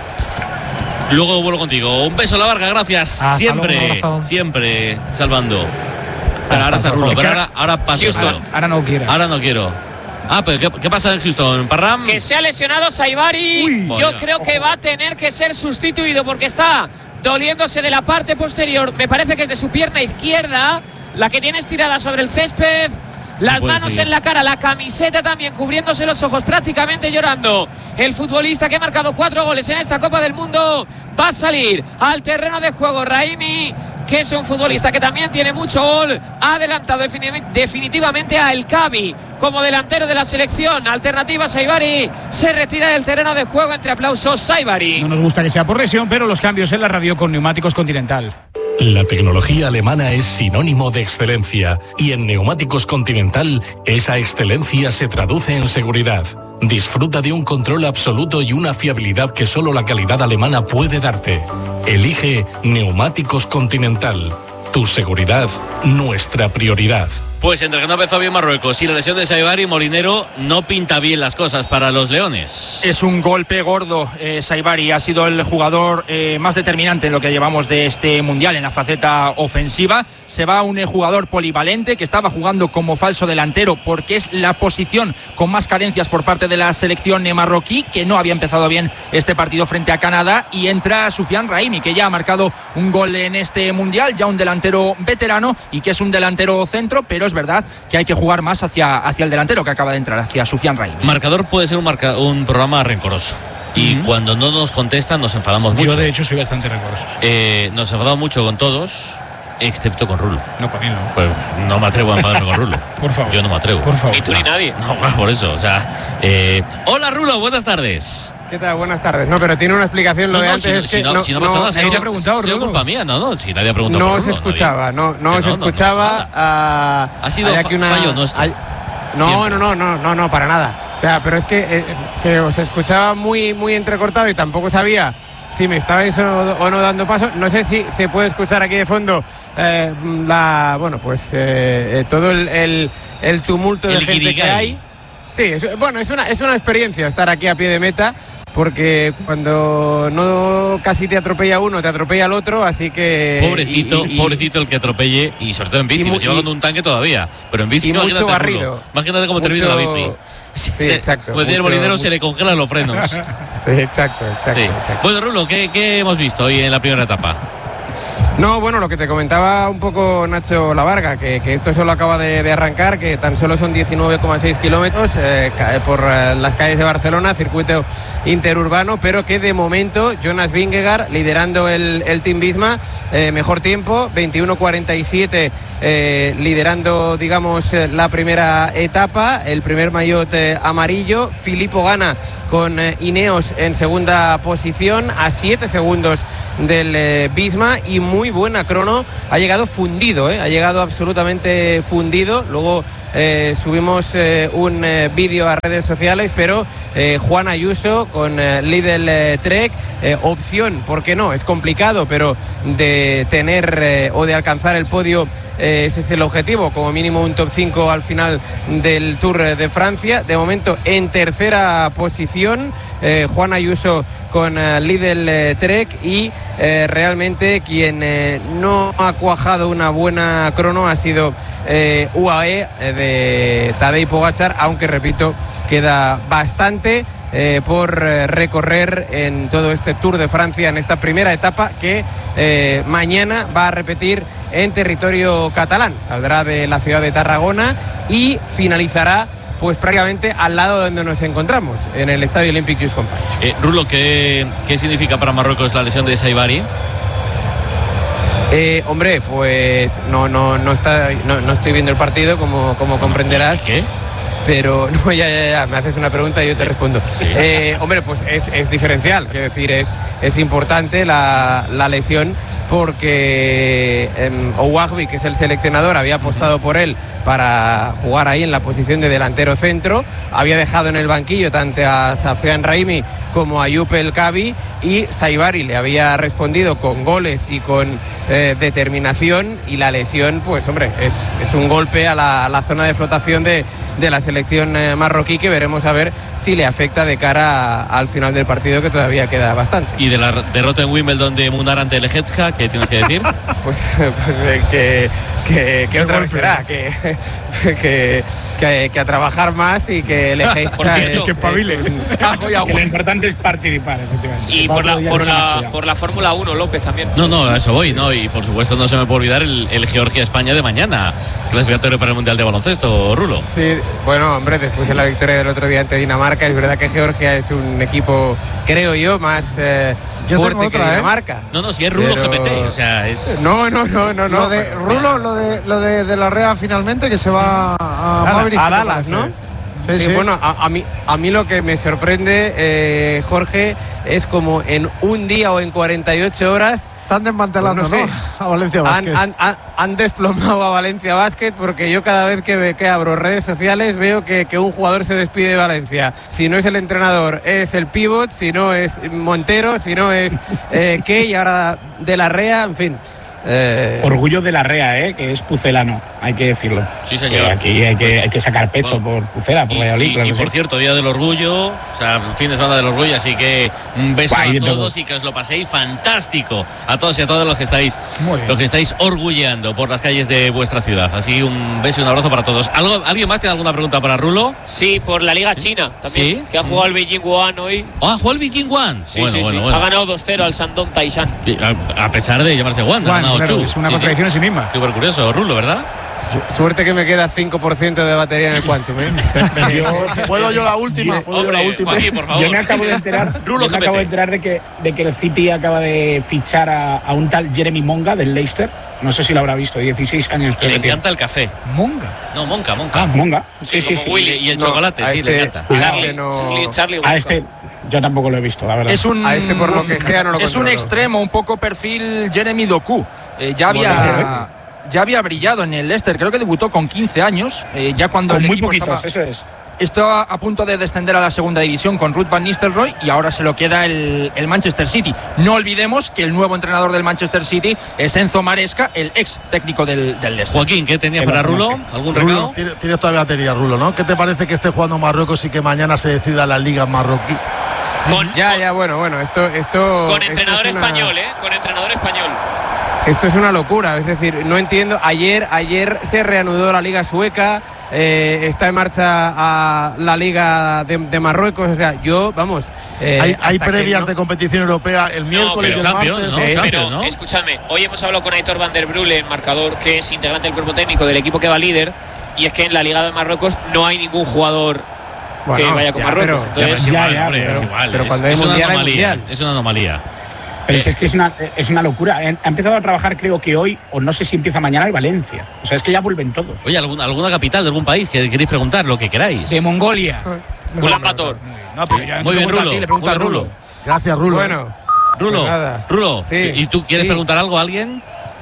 Luego vuelvo contigo. Un beso, Lavarga, gracias. Hasta siempre, luego, siempre salvando. Pero ahora está luego. Rulo, pero ahora, ahora paso. Houston, Rulo. ahora no quiere. Ahora no quiero. Ah, pero ¿qué, qué pasa en Houston? ¿Parram? Que se ha lesionado Saibari. Uy. Yo Bueno. creo que va a tener que ser sustituido porque está doliéndose de la parte posterior. Me parece que es de su pierna izquierda, la que tiene estirada sobre el césped. Las puede manos seguir. en la cara, la camiseta también, cubriéndose los ojos, prácticamente llorando. El futbolista que ha marcado cuatro goles en esta Copa del Mundo va a salir al terreno de juego. Raimi, que es un futbolista que también tiene mucho gol, ha adelantado defini- definitivamente a El Cabi como delantero de la selección. Alternativa, Saibari se retira del terreno de juego. Entre aplausos, Saibari. No nos gusta que sea por lesión, pero los cambios en la radio con Neumáticos Continental. La tecnología alemana es sinónimo de excelencia y en Neumáticos Continental esa excelencia se traduce en seguridad. Disfruta de un control absoluto y una fiabilidad que solo la calidad alemana puede darte. Elige Neumáticos Continental. Tu seguridad, nuestra prioridad. Pues entre que no empezó bien Marruecos y la lesión de Saibari, Molinero, no pinta bien las cosas para los leones. Es un golpe gordo. eh, Saibari ha sido el jugador eh, más determinante en lo que llevamos de este mundial en la faceta ofensiva. Se va un eh, jugador polivalente que estaba jugando como falso delantero porque es la posición con más carencias por parte de la selección marroquí, que no había empezado bien este partido frente a Canadá, y entra Soufiane Raimi, que ya ha marcado un gol en este mundial, ya un delantero veterano y que es un delantero centro, pero es verdad que hay que jugar más hacia, hacia el delantero que acaba de entrar, hacia Soufiane Raimi. Marcador puede ser un, marca, un programa rencoroso. Y uh-huh. cuando no nos contestan nos enfadamos mucho. Yo de hecho soy bastante rencoroso. Eh, nos enfadamos mucho con todos, excepto con Rulo. No, con él no. Pues no me atrevo a enfadarme con Rulo. Por favor. Yo no me atrevo. Por favor. Ni tú ni nadie. No, claro, por eso. O sea, eh, hola Rulo, buenas tardes. ¿Qué tal? Buenas tardes. No, pero tiene una explicación. Lo no, de no, antes si, es que si no, no, si no pasa no, nada, si nadie no, te ha preguntado, ha sido Rulo. culpa mía, no, no, si nadie ha preguntado no por os Rulo, escuchaba, nadie. no, no Que os no, no escuchaba. pasa uh, ha sido hay fa- aquí una, fallo nuestro. hay, no, Siempre. no, no, no, no, no, para nada. O sea, pero es que eh, se os escuchaba muy, muy entrecortado y tampoco sabía si me estabais o, o no dando paso. No sé si se puede escuchar aquí de fondo eh, la, bueno, pues eh, eh, todo el, el, el tumulto de El gente que hay. Sí, es, bueno, es una, es una experiencia estar aquí a pie de meta, porque cuando no casi te atropella uno, te atropella el otro, así que... Pobrecito, y, y, pobrecito el que atropelle, y sobre todo en bici, y, pues iba con un tanque todavía, pero en bici y no, mucho imagínate, barrido. Rulo. Imagínate cómo Mucho- termina la bici. Sí, Se- exacto. Pues el mucho- molinero mucho- se le congelan los frenos. Sí, exacto, exacto, Sí. exacto. Bueno, Rulo, ¿qué, ¿qué hemos visto hoy en la primera etapa? No, bueno, lo que te comentaba un poco Nacho Lavarga, que, que esto solo acaba de, de arrancar, que tan solo son diecinueve coma seis kilómetros eh, ca- por eh, las calles de Barcelona, circuito interurbano, pero que de momento Jonas Vingegaard liderando el, el Team Visma, eh, mejor tiempo, veintiuno cuarenta y siete, eh, liderando, digamos, eh, la primera etapa, el primer maillot eh, amarillo. Filippo Ganna con eh, Ineos en segunda posición, a siete segundos del eh, Visma, y muy buena crono. Ha llegado fundido, ¿eh? ha llegado absolutamente fundido. Luego eh, subimos eh, un eh, vídeo a redes sociales, pero eh, Juan Ayuso con eh, Lidl eh, Trek, eh, opción, ¿por qué no? Es complicado, pero de tener eh, o de alcanzar el podio, eh, ese es el objetivo, como mínimo un top cinco al final del Tour de Francia. De momento en tercera posición, eh, Juan Ayuso con uh, Lidl eh, Trek, y eh, realmente quien eh, no ha cuajado una buena crono ha sido eh, U A E eh, de Tadej Pogačar, aunque repito, queda bastante eh, por eh, recorrer en todo este Tour de Francia, en esta primera etapa que eh, mañana va a repetir en territorio catalán. Saldrá de la ciudad de Tarragona y finalizará pues prácticamente al lado donde nos encontramos, en el Estadio Olímpic Just Companys. Eh, Rulo, ¿qué, ¿qué significa para Marruecos la lesión de Saibari? Eh, hombre, pues no, no, no, está, no, no estoy viendo el partido, como, como comprenderás. ¿Qué? Pero no, ya, ya, ya, me haces una pregunta y yo te respondo. Sí. Eh, hombre, pues es, es diferencial, quiero decir, es, es importante la, la lesión, porque eh, Ouahbi, que es el seleccionador, había apostado por él para jugar ahí en la posición de delantero centro, había dejado en el banquillo tanto a Safian Raimi como a Ayub El Kabi, y Saibari le había respondido con goles y con eh, determinación, y la lesión, pues hombre, es, es un golpe a la, a la zona de flotación de, de la selección eh, marroquí, que veremos a ver si le afecta de cara a, al final del partido, que todavía queda bastante. ¿Y de la derrota en Wimbledon de Munar ante Lejecka, qué tienes que decir? pues, pues eh, que, que, que otra vez será, que, que, que, que a trabajar más, y que Lejecka por cierto, que espabile. Lo importante es participar, efectivamente. Y por la, por la, por la Fórmula uno, López, también. No, no, a eso voy, ¿no? Y por supuesto no se me puede olvidar el, el Georgia-España de mañana, clasificatorio para el Mundial de Baloncesto, Rulo. Sí, bueno, hombre, después de la victoria del otro día ante Dinamarca, es verdad que Georgia es un equipo, creo yo, más eh, yo fuerte otra, que Dinamarca. ¿eh? No, no, si es Rulo pero... G P T, o sea, es... No, no, no, no. Lo no de pero, Rulo, lo de, lo de, de la Rea finalmente, que se va a, a Maverick, a Dallas, ¿no? Sí, sí, sí. Bueno, a, a, mí, a mí lo que me sorprende, eh, Jorge, es como en un día o en cuarenta y ocho horas... Están desmantelando, pues no sé, ¿no? A Valencia Basket. Han, han, han desplomado a Valencia Basket, porque yo cada vez que, que abro redes sociales veo que, que un jugador se despide de Valencia. Si no es el entrenador, es el pivot, si no es Montero, si no es eh, Key, ahora de la Rea, en fin. Eh... Orgullo de la Rea, ¿eh? Que es pucelano, hay que decirlo. Sí, señor. Que aquí hay que, hay que sacar pecho por Pucela, por y, Valladolid. Y, claro y por sí. cierto, Día del Orgullo, o sea, fin de semana del Orgullo, así que un beso Guay, a todos todo. Y que os lo paséis fantástico a todos y a todas los que estáis, los que estáis orgulleando por las calles de vuestra ciudad. Así un beso y un abrazo para todos. ¿Algo, ¿Alguien más tiene alguna pregunta para Rulo? Sí, por la Liga China también, ¿sí? Que ha jugado el Beijing One hoy. Ah, ¿ha jugado el Beijing One? Sí, bueno, sí, bueno, sí. Bueno. Ha ganado dos cero al Shandong Taishan. A, a pesar de llamarse One, One ha ganado claro, Chu. es una sí, contradicción sí. en sí misma. Súper curioso, Rulo, ¿verdad? Suerte que me queda cinco por ciento de batería en el Quantum, ¿eh? yo, ¿Puedo yo la última? ¿Puedo Hombre, yo la última? Joaquín, por favor. Yo me acabo de enterar, Rulo yo me acabo de enterar de que, de que el City acaba de fichar a, a un tal Jeremy Monga del Leicester. No sé si lo habrá visto, dieciséis años. Y le encanta el café. ¿Monga? No, Monca, Monca. Ah, Monga. Sí, sí, sí. Willy, y el no, chocolate, sí, este, le encanta. Charlie, no... Charlie, Charlie. A este yo tampoco lo he visto, la verdad. Es un, a este por lo que sea no lo Es controlo. un extremo, un poco perfil Jeremy Doku. Eh, ya había... Bueno, Ya había brillado en el Leicester, creo que debutó con quince años, eh, ya cuando con el muy equipo poquitos, estaba, eso es. Estaba a punto de descender a la segunda división con Ruud van Nistelrooy, y ahora se lo queda el, el Manchester City. No olvidemos que el nuevo entrenador del Manchester City es Enzo Maresca, el ex técnico del, del Leicester. Joaquín, ¿qué tenías para Rulo? ¿Algún Rulo, regalo? tienes, tienes todavía batería, Rulo, ¿no? ¿Qué te parece que esté jugando Marruecos y que mañana se decida la Liga marroquí? Con, ya, con, ya, bueno, bueno, esto... esto con esto entrenador es una... español, ¿eh? Con entrenador español. Esto es una locura, es decir, no entiendo. Ayer, ayer se reanudó la Liga Sueca, eh, está en marcha a la Liga de, de Marruecos, o sea, yo, vamos... Eh, hay hay previas no... de competición europea el miércoles no, y el Champions, martes. ¿no? Sí, Champions, pero ¿no? escúchame, hoy hemos hablado con Aitor van der Brule, el marcador, que es integrante del cuerpo técnico del equipo que va líder, y es que en la Liga de Marruecos no hay ningún jugador bueno, que vaya con ya, Marruecos. Pero, Entonces, ya, ya, ya, hombre, pero, es igual, pero es, cuando hay es mundial, una hay anomalía, mundial. es una anomalía. Pero es que es una, es una locura. Ha empezado a trabajar, creo que hoy, o no sé si empieza mañana, el Valencia. O sea, es que ya vuelven todos. Oye, ¿alguna, alguna capital de algún país que queréis preguntar? Lo que queráis. De Mongolia. Ulan Bator. No, pero ya Muy bien, Rulo. Le pregunto a Rulo. Gracias, Rulo. Bueno, Rulo, pues nada. Rulo, Sí, ¿y tú quieres sí. preguntar algo a alguien?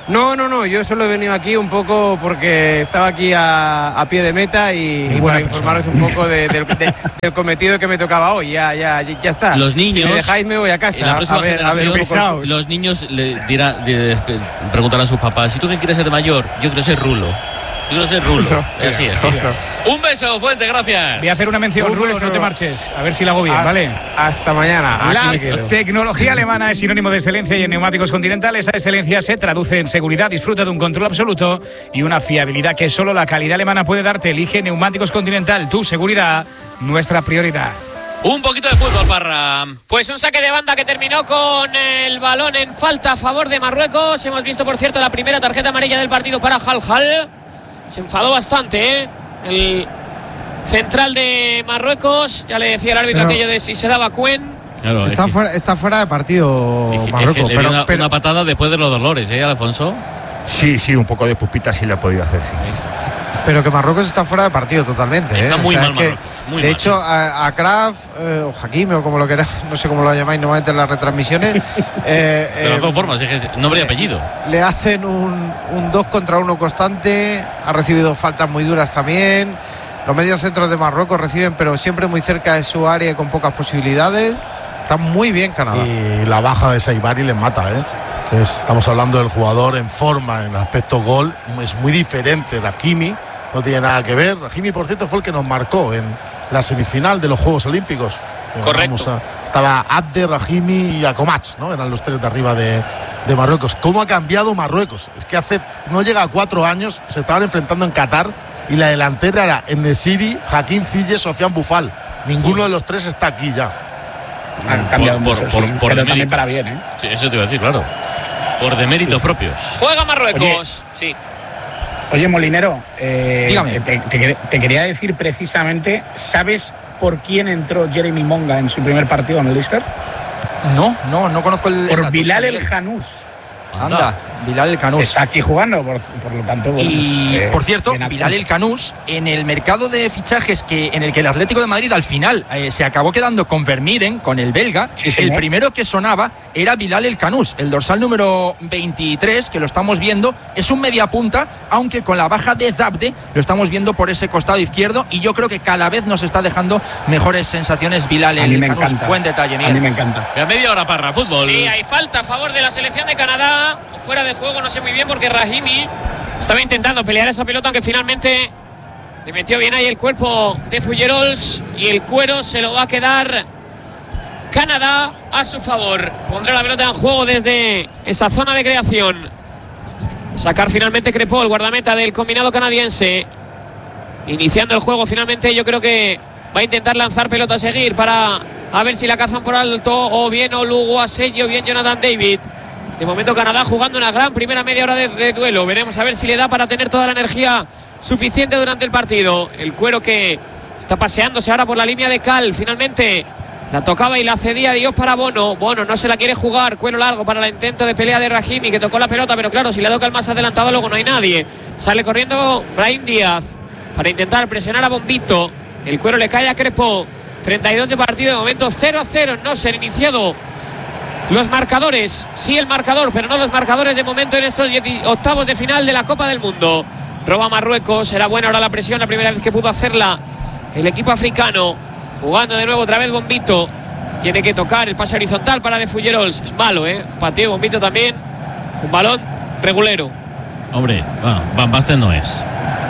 No, no, no, yo solo he venido aquí un poco porque estaba aquí a, a pie de meta y, y para informaros un poco de, de, de, del cometido que me tocaba hoy. Ya, ya, ya está. Los niños. Si me dejáis, me voy a casa. A ver, a ver un poco. Los niños le dirá, de, preguntarán a sus papás: ¿y tú qué quieres ser de mayor? Yo quiero ser Rulo. Yo quiero ser Rulo. No, así es. Un beso, Fuente, gracias. Voy a hacer una mención, un Rulo, no te marches. A ver si la hago bien, a, ¿vale? Hasta mañana. Aquí la me quedo. Tecnología alemana es sinónimo de excelencia y en Neumáticos Continental esa excelencia se traduce en seguridad, disfruta de un control absoluto y una fiabilidad que solo la calidad alemana puede darte. Elige Neumáticos Continental, tu seguridad, nuestra prioridad. Un poquito de fútbol, Parra. Pues un saque de banda que terminó con el balón en falta a favor de Marruecos. Hemos visto, por cierto, la primera tarjeta amarilla del partido para Hal Hal. Se enfadó bastante, ¿eh? El central de Marruecos. Ya le decía el árbitro pero aquello de si se daba Cuen. Claro, está, es que... fuera, está fuera de partido es que, Marruecos. Es que pero, una, pero una patada después de los dolores, ¿eh, Alfonso? Sí, sí, un poco de pupita sí le ha podido hacer, sí. Pero que Marruecos está fuera de partido totalmente. Está ¿eh? muy o sea, mal, es que, Marruecos, muy de mal. hecho, a, a Kraf eh, o Hakimi o como lo queráis, no sé cómo lo llamáis normalmente en las retransmisiones. eh, de las dos eh, formas, es que nombre y apellido. Le hacen un, un dos contra uno constante. Ha recibido faltas muy duras también. Los medios centros de Marruecos reciben, pero siempre muy cerca de su área y con pocas posibilidades. Está muy bien Canadá. Y la baja de Saibari les mata, ¿eh? Estamos hablando del jugador en forma en el aspecto gol. Es muy diferente Hakimi. No tiene nada que ver. Hakimi, por cierto, fue el que nos marcó en la semifinal de los Juegos Olímpicos. Correcto. A, estaba Abde, Hakimi y Akomach, ¿no? Eran los tres de arriba de, de Marruecos. ¿Cómo ha cambiado Marruecos? Es que hace no llega a cuatro años, se estaban enfrentando en Qatar y la delantera era Enesiri, Hakim Ziyech, Sofiane Boufal. Ninguno de los tres está aquí ya. Han cambiado por, mucho, por, sí, por, por pero también para bien, ¿eh? Sí, eso te iba a decir, claro. Por deméritos sí, sí. propios. Juega Marruecos, Oye, sí. Oye, Molinero, eh, Dígame. Te, te, te quería decir precisamente, ¿sabes por quién entró Jeremy Monga en su primer partido en el Leicester? No, no, no conozco el... Por el Bilal El Janús. Anda, Bilal El Canús. Está aquí jugando, por, por lo tanto... Bueno, y, pues, eh, por cierto, Bilal El Canús, en el mercado de fichajes que en el que el Atlético de Madrid al final eh, se acabó quedando con Vermiren, con el belga, sí, el primero que sonaba era Bilal El Canús, el dorsal número veintitrés, que lo estamos viendo, es un mediapunta, aunque con la baja de Zabde lo estamos viendo por ese costado izquierdo, y yo creo que cada vez nos está dejando mejores sensaciones Bilal El Canús. Encanta. Buen detalle, Miguel. A mí me encanta. A media hora, Parra, fútbol. Sí, hay falta a favor de la selección de Canadá. Fuera de juego, no sé muy bien, porque Rahimi estaba intentando pelear esa pelota, aunque finalmente le metió bien ahí el cuerpo de Fullerols y el cuero se lo va a quedar Canadá a su favor. Pondrá la pelota en juego desde esa zona de creación. Sacar finalmente Crepó, el guardameta del combinado canadiense. Iniciando el juego finalmente, yo creo que va a intentar lanzar pelota a seguir para a ver si la cazan por alto, o bien Olugu Asello, o bien Jonathan David. De momento Canadá jugando una gran primera media hora de, de duelo. Veremos a ver si le da para tener toda la energía suficiente durante el partido. El cuero que está paseándose ahora por la línea de cal. Finalmente la tocaba y la cedía Dios para Bono. Bono no se la quiere jugar. Cuero largo para el intento de pelea de Rahimi, que tocó la pelota, pero claro, si la toca el más adelantado luego no hay nadie. Sale corriendo Brahim Díaz para intentar presionar a Bombito. El cuero le cae a Crepó. treinta y dos de partido, de momento cero a cero. No se han iniciado los marcadores, sí el marcador, pero no los marcadores de momento en estos octavos de final de la Copa del Mundo. Roba Marruecos, será buena ahora la presión, la primera vez que pudo hacerla el equipo africano. Jugando de nuevo otra vez Bombito. Tiene que tocar el pase horizontal para de Fullerols. Es malo, ¿eh? Pateo Bombito también. Un balón regulero. Hombre, bueno, Van Basten no es.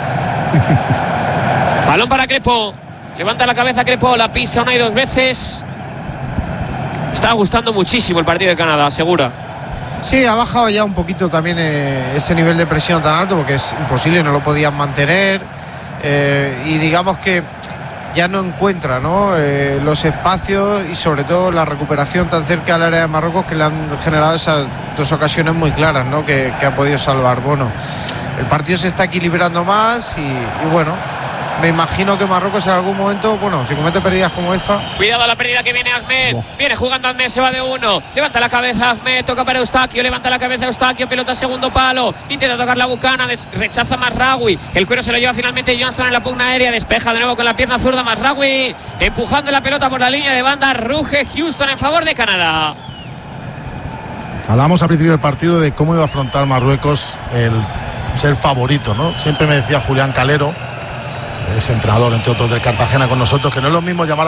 Balón para Crepó. Levanta la cabeza Crepó, la pisa una y dos veces. Está gustando muchísimo el partido de Canadá, segura. Sí, ha bajado ya un poquito también eh, ese nivel de presión tan alto, porque es imposible, no lo podían mantener. Eh, y digamos que ya no encuentra, ¿no? Eh, los espacios y sobre todo la recuperación tan cerca al área de Marruecos, que le han generado esas dos ocasiones muy claras, ¿no? Que, que ha podido salvar. Bueno, el partido se está equilibrando más y, y bueno, me imagino que Marruecos en algún momento, bueno, si comete pérdidas como esta. Cuidado a la pérdida que viene Ahmed. Oh. Viene jugando Ahmed, se va de uno. Levanta la cabeza Ahmed, toca para Eustaquio. Levanta la cabeza Eustaquio, pelota segundo palo. Intenta tocar la bucana, rechaza Masraoui. El cuero se lo lleva finalmente Johnston en la pugna aérea. Despeja de nuevo con la pierna zurda Masraoui. Empujando la pelota por la línea de banda. Ruge Houston en favor de Canadá. Hablamos al principio del partido de cómo iba a afrontar Marruecos el ser favorito, ¿no? Siempre me decía Julián Calero, es entrenador entre otros del Cartagena con nosotros, que no es lo mismo llamar